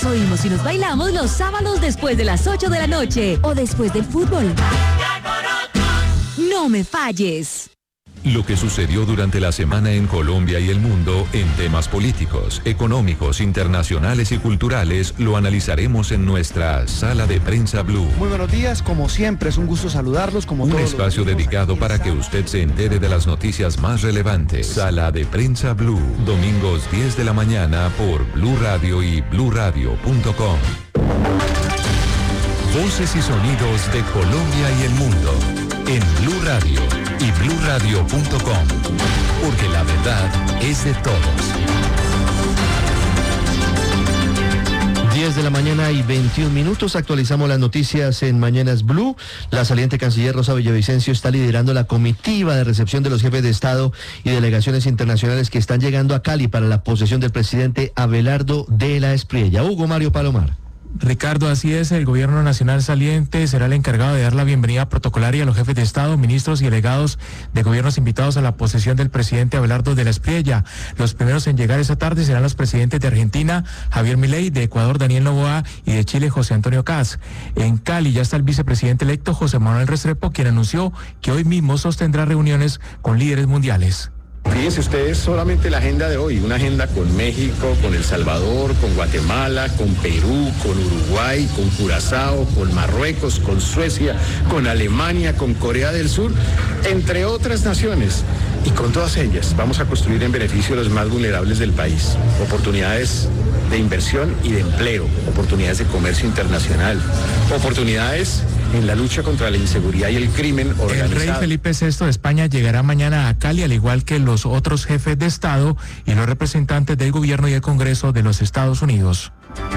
oímos y nos bailamos los sábados después de las 8 de la noche o después del fútbol. No me falles. Lo que sucedió durante la semana en Colombia y el mundo en temas políticos, económicos, internacionales y culturales lo analizaremos en nuestra Sala de Prensa Blue. Muy buenos días, como siempre es un gusto saludarlos. Un espacio dedicado para que usted se entere de las noticias más relevantes. Sala de Prensa Blue, domingos 10 de la mañana por Blue Radio y bluradio.com. Voces y sonidos de Colombia y el mundo en Blue Radio y bluradio.com, porque la verdad es de todos. 10 de la mañana y 21 minutos, actualizamos las noticias en Mañanas Blue. La saliente canciller Rosa Villavicencio está liderando la comitiva de recepción de los jefes de Estado y delegaciones internacionales que están llegando a Cali para la posesión del presidente Abelardo de la Espriella. Hugo Mario Palomar. Ricardo, así es, el gobierno nacional saliente será el encargado de dar la bienvenida protocolaria a los jefes de Estado, ministros y delegados de gobiernos invitados a la posesión del presidente Abelardo de la Espriella. Los primeros en llegar esa tarde serán los presidentes de Argentina, Javier Milei, de Ecuador, Daniel Noboa, y de Chile, José Antonio Kast. En Cali ya está el vicepresidente electo, José Manuel Restrepo, quien anunció que hoy mismo sostendrá reuniones con líderes mundiales. Fíjense ustedes solamente la agenda de hoy, una agenda con México, con El Salvador, con Guatemala, con Perú, con Uruguay, con Curazao, con Marruecos, con Suecia, con Alemania, con Corea del Sur, entre otras naciones. Y con todas ellas vamos a construir en beneficio de los más vulnerables del país. Oportunidades de inversión y de empleo, oportunidades de comercio internacional, oportunidades en la lucha contra la inseguridad y el crimen organizado. El rey Felipe VI de España llegará mañana a Cali, al igual que los otros jefes de Estado y los representantes del gobierno y el Congreso de los Estados Unidos.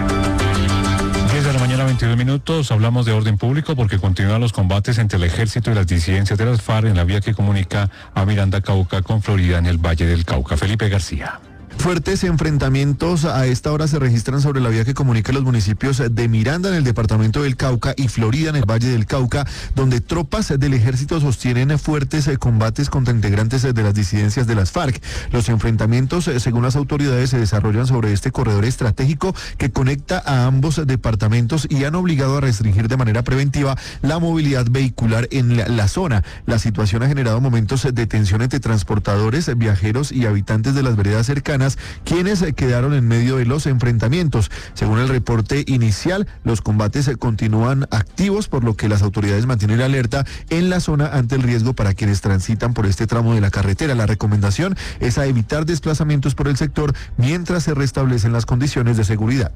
10 de la mañana, 22 minutos. Hablamos de orden público porque continúan los combates entre el ejército y las disidencias de las FARC en la vía que comunica a Miranda, Cauca con Florida en el Valle del Cauca. Felipe García. Fuertes enfrentamientos a esta hora se registran sobre la vía que comunica los municipios de Miranda en el departamento del Cauca y Florida en el Valle del Cauca, donde tropas del ejército sostienen fuertes combates contra integrantes de las disidencias de las FARC. Los enfrentamientos, según las autoridades, se desarrollan sobre este corredor estratégico que conecta a ambos departamentos y han obligado a restringir de manera preventiva la movilidad vehicular en la zona. La situación ha generado momentos de tensión entre transportadores, viajeros y habitantes de las veredas cercanas, quienes quedaron en medio de los enfrentamientos. Según el reporte inicial, los combates continúan activos, por lo que las autoridades mantienen alerta en la zona ante el riesgo para quienes transitan por este tramo de la carretera. La recomendación es a evitar desplazamientos por el sector mientras se restablecen las condiciones de seguridad.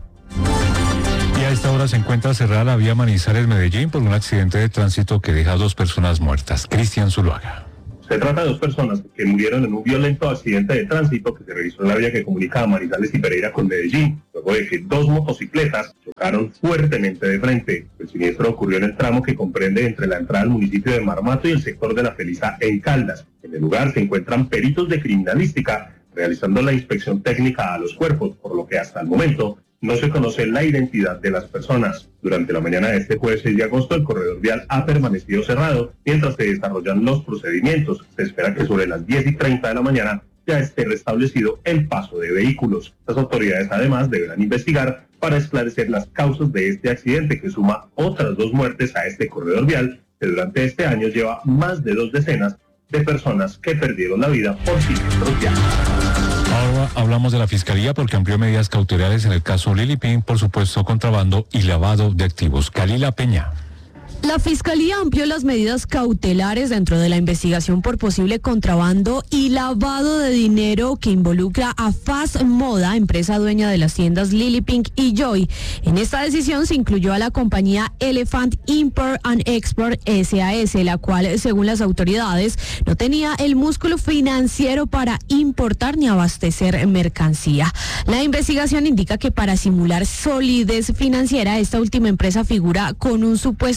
Y a esta hora se encuentra cerrada la vía Manizales-Medellín por un accidente de tránsito que deja 2 personas muertas. Cristian Zuluaga. Se trata de 2 personas que murieron en un violento accidente de tránsito que se registró en la vía que comunica a Manizales y Pereira con Medellín, luego de que 2 motocicletas chocaron fuertemente de frente. El siniestro ocurrió en el tramo que comprende entre la entrada al municipio de Marmato y el sector de La Felisa en Caldas. En el lugar se encuentran peritos de criminalística realizando la inspección técnica a los cuerpos, por lo que hasta el momento no se conoce la identidad de las personas. Durante la mañana de este jueves 6 de agosto, el corredor vial ha permanecido cerrado mientras se desarrollan los procedimientos. Se espera que sobre las 10:30 de la mañana ya esté restablecido el paso de vehículos. Las autoridades además deberán investigar para esclarecer las causas de este accidente que suma otras 2 muertes a este corredor vial que durante este año lleva más de 2 decenas de personas que perdieron la vida por siniestros viales. Ahora hablamos de la Fiscalía porque amplió medidas cautelares en el caso Lili Ping por supuesto contrabando y lavado de activos. Kalila Peña. La Fiscalía amplió las medidas cautelares dentro de la investigación por posible contrabando y lavado de dinero que involucra a Fast Moda, empresa dueña de las tiendas Lili Pink y Joy. En esta decisión se incluyó a la compañía Elephant Import and Export SAS, la cual, según las autoridades, no tenía el músculo financiero para importar ni abastecer mercancía. La investigación indica que para simular solidez financiera, esta última empresa figura con un supuesto prestador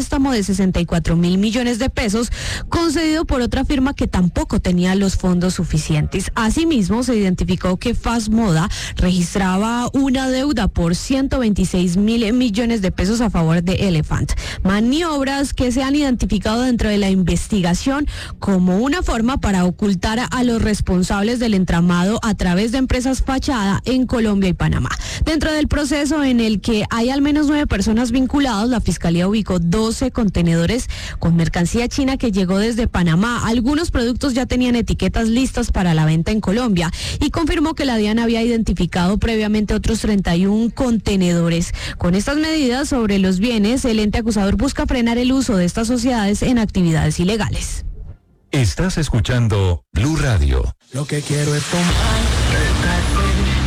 préstamo de 64.000 millones de pesos concedido por otra firma que tampoco tenía los fondos suficientes. Asimismo, se identificó que Fastmoda registraba una deuda por 126.000 millones de pesos a favor de Elephant. Maniobras que se han identificado dentro de la investigación como una forma para ocultar a los responsables del entramado a través de empresas fachada en Colombia y Panamá. Dentro del proceso en el que hay al menos 9 personas vinculadas, la Fiscalía ubicó 12 contenedores con mercancía china que llegó desde Panamá. Algunos productos ya tenían etiquetas listas para la venta en Colombia y confirmó que la DIAN había identificado previamente otros 31 contenedores. Con estas medidas sobre los bienes, el ente acusador busca frenar el uso de estas sociedades en actividades ilegales. Estás escuchando Blue Radio. Lo que quiero es tomar